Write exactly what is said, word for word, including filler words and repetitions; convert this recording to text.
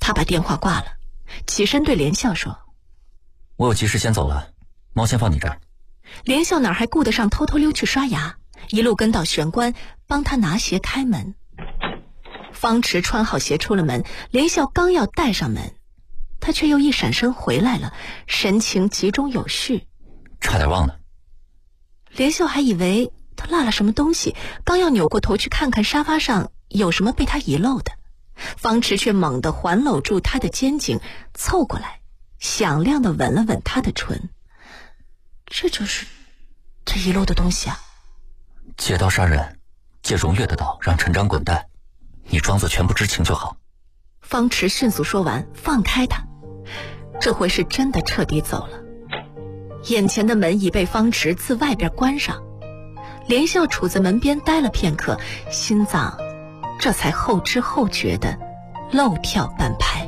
他把电话挂了，起身对连笑说：“ 我有急事先走了，猫先放你这儿。” 连笑哪还顾得上偷偷溜去刷牙，一路跟到玄关帮他拿鞋开门。方池穿好鞋出了门，连笑刚要带上门，他却又一闪身回来了，神情集中有序。 差点忘了。 连笑还以为他落了什么东西，刚要扭过头去看看沙发上有什么被他遗漏的，方池却猛地环搂住他的肩颈，凑过来响亮地吻了吻他的唇。这就是他遗漏的东西啊！ 借刀杀人，借荣月的刀让陈章滚蛋，你装作全不知情就好。 方池迅速说完，放开他，这回是真的彻底走了。眼前的门已被方池自外边关上，连笑杵在门边待了片刻，心脏这才后知后觉的漏跳半拍。